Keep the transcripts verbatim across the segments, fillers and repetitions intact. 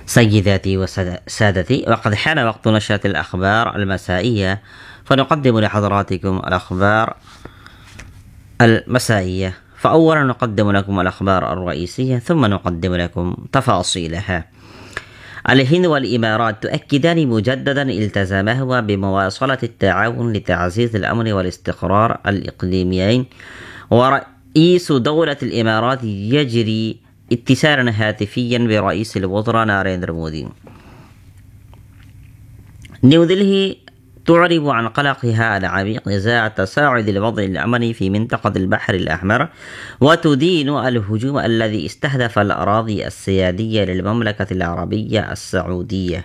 سيداتي وسادتي، وقد حان وقت نشرة الأخبار المسائية، فنقدم لحضراتكم الأخبار المسائية. فأولا نقدم لكم الأخبار الرئيسية، ثم نقدم لكم تفاصيلها. الهند والإمارات تؤكدان مجددا التزامهما بمواصلة التعاون لتعزيز الأمن والاستقرار الإقليميين، ورئيس دولة الإمارات يجري اتصالا هاتفيا برئيس الوزراء ناريندرا مودي. نيودلهي تعرب عن قلقها العميق إزاء تصاعد الوضع الأمني في منطقة البحر الأحمر، وتدين الهجوم الذي استهدف الأراضي السيادية للمملكة العربية السعودية.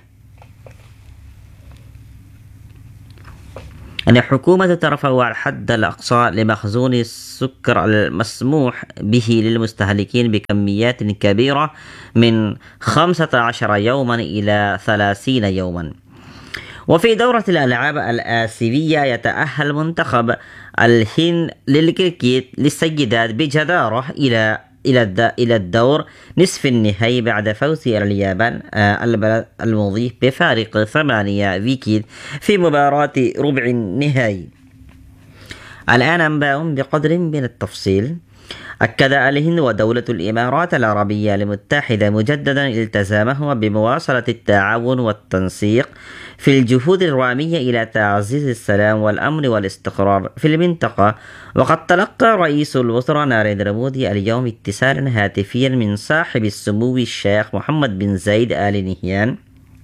أن الحكومة ترفع الحد الأقصى لمخزون السكر المسموح به للمستهلكين بكميات كبيرة من خمسة عشر يوما إلى ثلاثين يوما. وفي دورة الألعاب الآسيوية يتأهل منتخب الهند للكريكيت للسيدات بجدارة إلى إلى إلى الدور نصف النهائي بعد فوزه على اليابان البلد المضيف بفارق ثمانية ويكيت في مباراة ربع النهائي. الآن أنباء بقدر من التفصيل. أكد الهند ودولة الإمارات العربية المتحدة مجددا التزامهما بمواصلة التعاون والتنسيق في الجهود الرامية إلى تعزيز السلام والأمن والاستقرار في المنطقة. وقد تلقى رئيس الوزراء ناريندرا مودي اليوم اتصالا هاتفيا من صاحب السمو الشيخ محمد بن زايد آل نهيان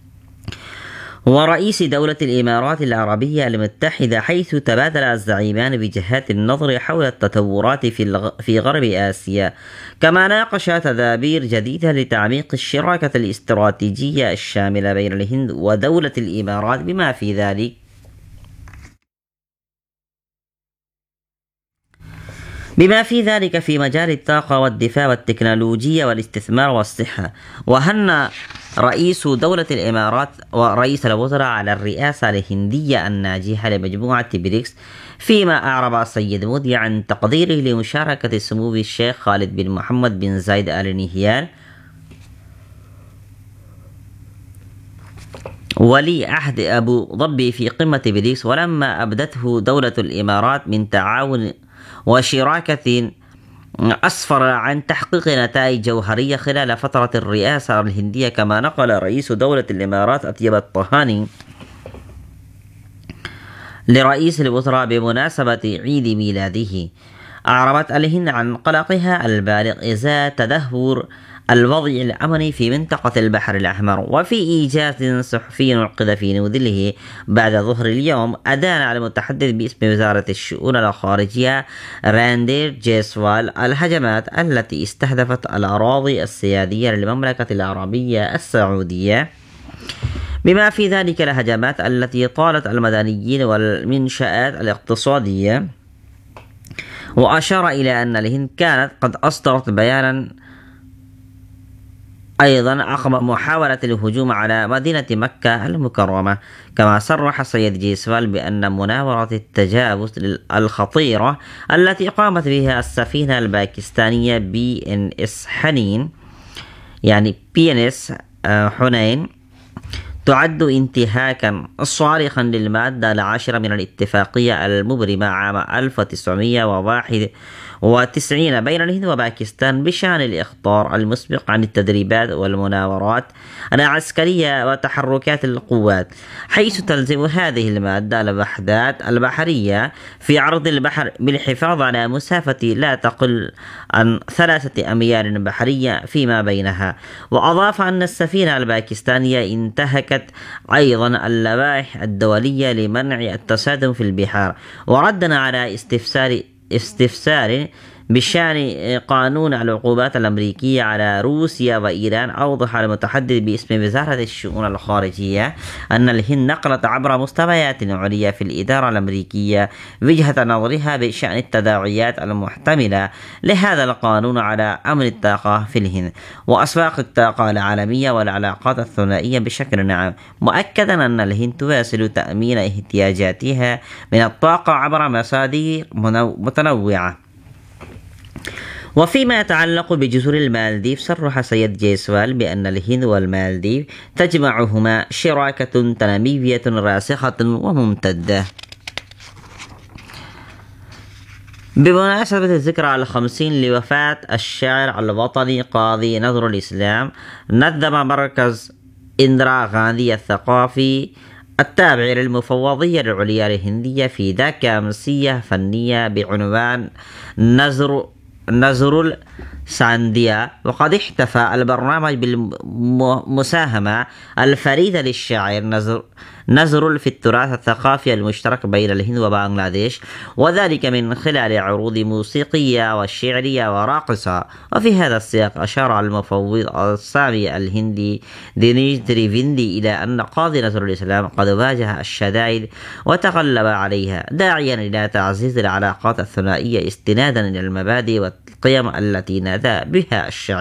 ورئيس دولة الإمارات العربية المتحدة، حيث تبادل الزعيمان وجهات النظر حول التطورات في في غرب آسيا، كما ناقشا تدابير جديدة لتعميق الشراكة الاستراتيجية الشاملة بين الهند ودولة الإمارات بما في ذلك بما في ذلك في مجال الطاقة والدفاع والتكنولوجيا والاستثمار والصحة. وهن رئيس دولة الإمارات ورئيس الوزراء على الرئاسة الهندية الناجحة لمجموعة بريكس، فيما أعرب السيد مودي عن تقديره لمشاركة سمو الشيخ خالد بن محمد بن زايد آل نهيان ولي عهد أبو ظبي في قمة بريكس، ولما أبدته دولة الإمارات من تعاون وشراكة أسفر عن تحقيق نتائج جوهرية خلال فترة الرئاسة الهندية. كما نقل رئيس دولة الإمارات أطيب الطهاني لرئيس الوزراء بمناسبة عيد ميلاده، أعربت الهند عن قلقها البالغ إزاء تدهور الوضع الأمني في منطقة البحر الأحمر. وفي إيجاز صحفي نعقد في نيودلهي بعد ظهر اليوم، أدان على المتحدث باسم وزارة الشؤون الخارجية راندير جيسوال الهجمات التي استهدفت الأراضي السيادية للمملكة العربية السعودية، بما في ذلك الهجمات التي طالت المدنيين والمنشآت الاقتصادية. وأشار إلى أن الهند كانت قد أصدرت بيانا أيضا عقب محاولة الهجوم على مدينة مكة المكرمة. كما صرح السيد جيسوال بأن مناورة التجاوز الخطيرة التي قامت بها السفينة الباكستانية بي إن إس حنين يعني بي إن إس حنين تعد انتهاكا صارخا للمادة العاشرة من الاتفاقية المبرمة عام ألف وتسعمائة وواحد وتسعين بين الهند وباكستان بشأن الإخطار المسبق عن التدريبات والمناورات العسكرية وتحركات القوات، حيث تلزم هذه المادة الوحدات البحرية في عرض البحر بالحفاظ على مسافة لا تقل عن ثلاثة أميال بحرية فيما بينها. وأضاف أن السفينة الباكستانية انتهكت أيضا اللوائح الدولية لمنع التصادم في البحار. وردنا على استفسار استفسار بشأن قانون العقوبات الأمريكية على روسيا وإيران، أوضح المتحدث باسم وزارة الشؤون الخارجية أن الهند نقلت عبر مستويات عليا في الإدارة الأمريكية وجهة نظرها بشأن التداعيات المحتملة لهذا القانون على أمن الطاقة في الهند وأسواق الطاقة العالمية والعلاقات الثنائية بشكل عام، مؤكدا أن الهند تواصل تأمين احتياجاتها من الطاقة عبر مصادر متنوعة. وفيما يتعلق بجزر المالديف، صرح سيد جيسوال بأن الهند والمالديف تجمعهما شراكة تنموية راسخة وممتدة. بمناسبة الذكرى الخمسين لوفاة الشاعر الوطني قاضي نظر الإسلام، نظم مركز إندرا غاندي الثقافي التابع للمفوضية العليا الهندية في ذاكرة أمسية فنية بعنوان نظر نظر السانديا، وقد احتفى البرنامج بالمساهمة الفريدة للشاعر نظر نظر في التراث الثقافي المشترك بين الهند وبنغلاديش، وذلك من خلال عروض موسيقية وشعرية وراقصة. وفي هذا السياق أشار المفوض السامي الهندي دينيش تريفيندي إلى أن قاضي نظر الإسلام قد واجه الشدائد وتغلب عليها، داعيا إلى تعزيز العلاقات الثنائية استنادا إلى المبادئ والقيم التي نادى بها الشاعر.